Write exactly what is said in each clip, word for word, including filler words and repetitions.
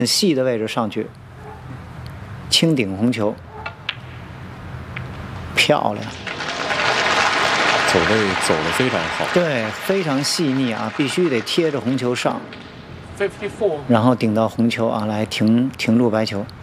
细的位置上去，轻顶红球，漂亮。 走位走得非常好， 对，非常细腻啊，必须得贴着红球上，然后顶到红球啊，来停停住白球。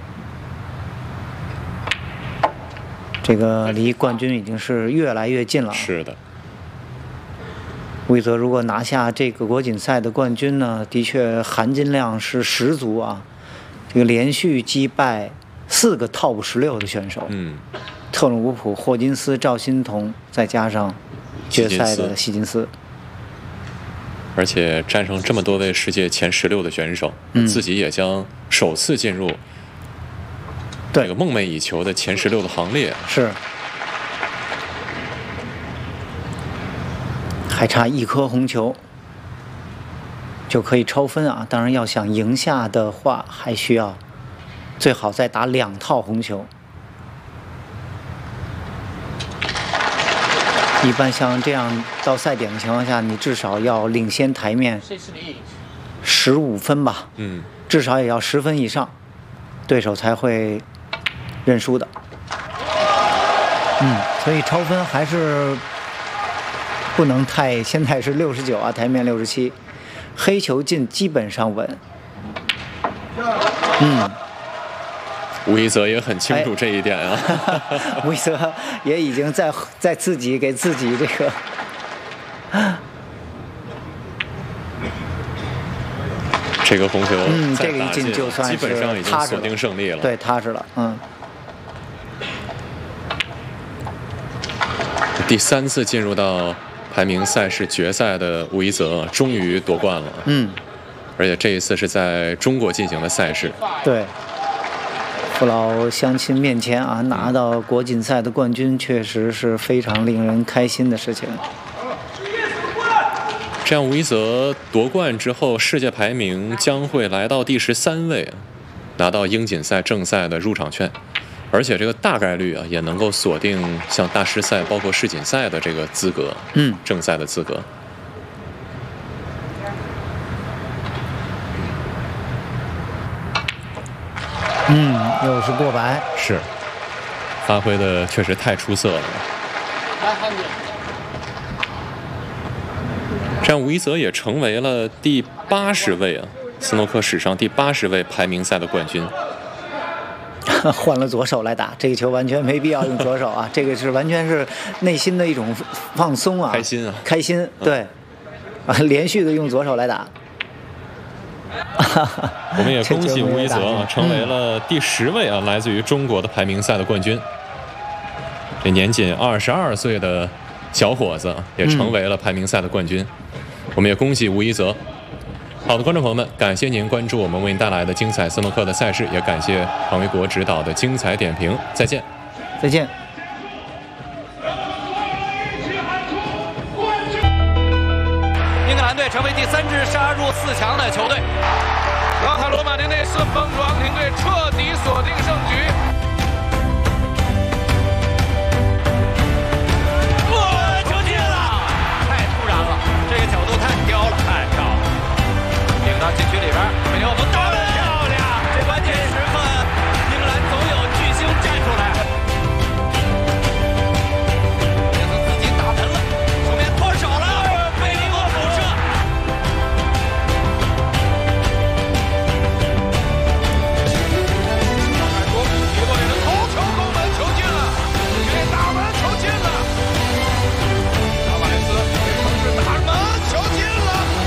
这个离冠军已经是越来越近了。 是的。 魏泽如果拿下这个国锦赛的冠军呢，的确含金量是十足啊！这个连续击败四个 Top 十六的选手， 嗯， 特鲁伍普、霍金斯、赵心童，再加上决赛的希金斯， 而且战胜这么多位世界前十六的选手，嗯、自己也将首次进入这个梦寐以求的前十六的行列。 是。还差一颗红球就可以超分啊！当然，要想赢下的话，还需要最好再打两套红球。一般像这样到赛点的情况下，你至少要领先台面十五分吧？ 嗯， 至少也要十分以上，对手才会认输的。嗯，所以超分还是。不能太，现在是六十九啊，台面六十七，黑球进基本上稳。嗯， 吴一泽也很清楚这一点啊。 哎、吴一泽也已经在在自己给自己这个， 这个红球， 嗯，这个一进就算是基本上已经锁定胜利了。 对，踏实了，嗯。 第三次进入到排名赛事决赛的吴一泽终于夺冠了， 嗯， 而且这一次是在中国进行的赛事。 对，父老乡亲面前啊，拿到国锦赛的冠军，确实是非常令人开心的事情。 这样，吴一泽夺冠之后，世界排名将会来到第十三位，拿到英锦赛正赛的入场券。而且这个大概率啊，也能够锁定像大师赛、包括世锦赛的这个资格， 嗯， 正赛的资格。 嗯，又是过百， 是，发挥的确实太出色了。这样，吴一泽也成为了第八十位啊，斯诺克史上第八十位排名赛的冠军。 换了左手来打这个球，完全没必要用左手啊！这个是完全是内心的一种放松啊， 开心啊， 开心，对，啊，连续的用左手来打。 我们也恭喜吴一泽啊，成为了第十位啊，来自于中国的排名赛的冠军。这年仅二十二岁的小伙子也成为了排名赛的冠军，我们也恭喜吴一泽。好的，观众朋友们，感谢您关注我们为您带来的精彩斯诺克的赛事，也感谢庞维国指导的精彩点评。再见， 再见。 英格兰队成为第三支杀入四强的球队。老卡罗马丁内斯疯狂艇队彻底锁定胜局。哇，球进了！太突然了，这个角度太刁了，太漂亮。顶到禁区里边，没有不到。